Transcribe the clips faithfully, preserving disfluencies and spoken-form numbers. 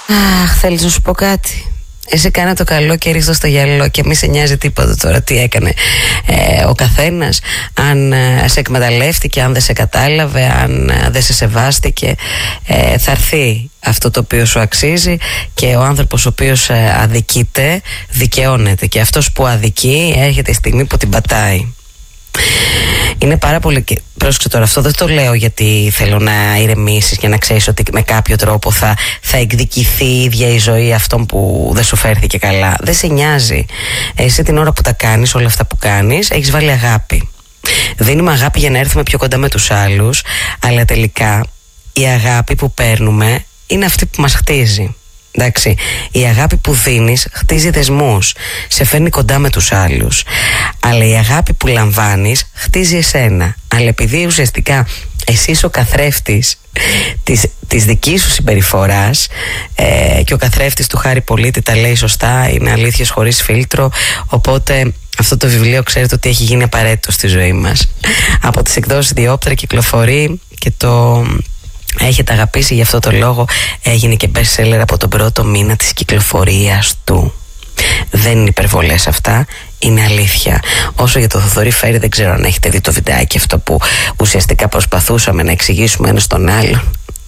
Αχ, θέλεις να σου πω κάτι? Εσύ κάνε το καλό και ρίχτω στο γυαλό και μη σε νοιάζει τίποτα τώρα τι έκανε ε, ο καθένας. Αν ε, σε εκμεταλλεύτηκε, αν δεν σε κατάλαβε, αν ε, δεν σε σεβάστηκε, ε, θα έρθει αυτό το οποίο σου αξίζει και ο άνθρωπος ο οποίος ε, αδικείται δικαιώνεται, και αυτός που αδικεί έρχεται η στιγμή που την πατάει. Είναι πάρα πολύ. Πρόσεξε τώρα, αυτό δεν το λέω γιατί θέλω να ηρεμήσεις και να ξέρεις ότι με κάποιο τρόπο θα, θα εκδικηθεί η ίδια η ζωή αυτών που δεν σου φέρθηκε καλά. Δεν σε νοιάζει. Εσύ την ώρα που τα κάνεις, όλα αυτά που κάνεις, έχεις βάλει αγάπη. Δίνουμε αγάπη για να έρθουμε πιο κοντά με τους άλλους, αλλά τελικά η αγάπη που παίρνουμε είναι αυτή που μας χτίζει. Εντάξει, η αγάπη που δίνεις χτίζει δεσμούς, σε φέρνει κοντά με τους άλλους. Αλλά η αγάπη που λαμβάνεις χτίζει εσένα. Αλλά επειδή ουσιαστικά εσύ είσαι ο καθρέφτης της, της δικής σου συμπεριφοράς, ε, και ο καθρέφτης του Χάρη Πολίτη τα λέει σωστά, είναι αλήθειες χωρίς φίλτρο. Οπότε αυτό το βιβλίο ξέρετε ότι έχει γίνει απαραίτητο στη ζωή μας. Από τις εκδόσεις Διόπτρα κυκλοφορεί και το έχετε αγαπήσει, γι' αυτό το λόγο έγινε και best seller από τον πρώτο μήνα της κυκλοφορίας του. Δεν είναι υπερβολές αυτά, είναι αλήθεια. Όσο για το Θοδωρή Φέρη, δεν ξέρω αν έχετε δει το βιντεάκι αυτό που ουσιαστικά προσπαθούσαμε να εξηγήσουμε ένας τον άλλον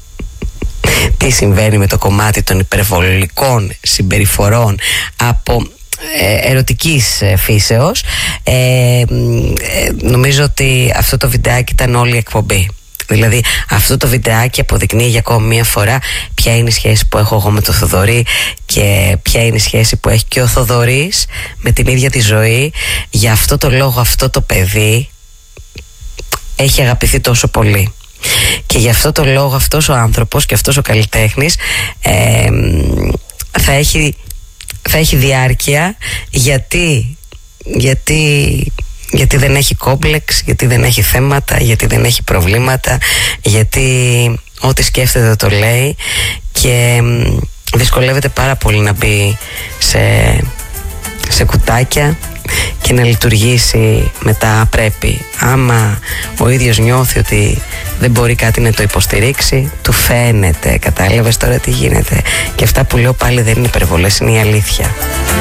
τι συμβαίνει με το κομμάτι των υπερβολικών συμπεριφορών από ε, ερωτικής φύσεως. ε, ε, νομίζω ότι αυτό το βιντεάκι ήταν όλη η εκπομπή. Δηλαδή αυτό το βιντεάκι αποδεικνύει για ακόμη μία φορά ποια είναι η σχέση που έχω εγώ με τον Θοδωρή και ποια είναι η σχέση που έχει και ο Θοδωρής με την ίδια τη ζωή. Για αυτό το λόγο αυτό το παιδί έχει αγαπηθεί τόσο πολύ. Και γι' αυτό το λόγο αυτός ο άνθρωπος και αυτός ο καλλιτέχνης ε, θα έχει, θα έχει διάρκεια, γιατί, γιατί, γιατί δεν έχει κόμπλεξ, γιατί δεν έχει θέματα, γιατί δεν έχει προβλήματα, γιατί ό,τι σκέφτεται το λέει και δυσκολεύεται πάρα πολύ να μπει σε, σε κουτάκια και να λειτουργήσει μετά πρέπει. Άμα ο ίδιος νιώθει ότι δεν μπορεί κάτι να το υποστηρίξει, του φαίνεται. Κατάλαβες τώρα τι γίνεται? Και αυτά που λέω πάλι δεν είναι υπερβολές, είναι η αλήθεια.